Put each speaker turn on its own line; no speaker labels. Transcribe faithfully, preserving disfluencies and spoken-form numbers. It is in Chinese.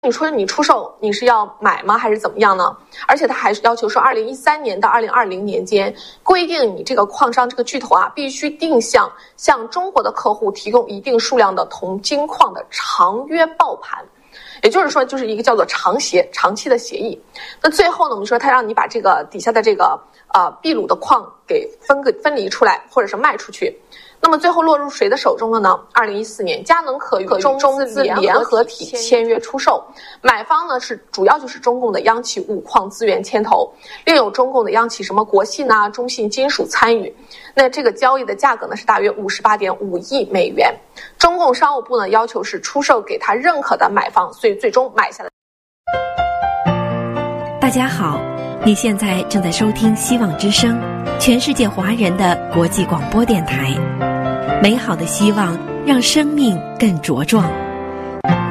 你说你出售你是要买吗还是怎么样呢？而且他还要求说二零一三年到二零二零年间规定你这个矿商这个巨头啊必须定向向中国的客户提供一定数量的铜金矿的长约爆盘，也就是说就是一个叫做长协长期的协议。那最后呢我们说他让你把这个底下的这个呃秘鲁的矿给分个分离出来或者是卖出去。那么最后落入谁的手中了呢？二零一四年，佳能可与中资联合体签约出售，买方呢是主要就是中共的央企五矿资源牵头，另有中共的央企什么国信啊、中信金属参与。那这个交易的价格呢是大约五十八点五亿美元。中共商务部呢要求是出售给他认可的买方，所以最终买下来。
大家好，你现在正在收听希望之声，全世界华人的国际广播电台。美好的希望，让生命更茁壮。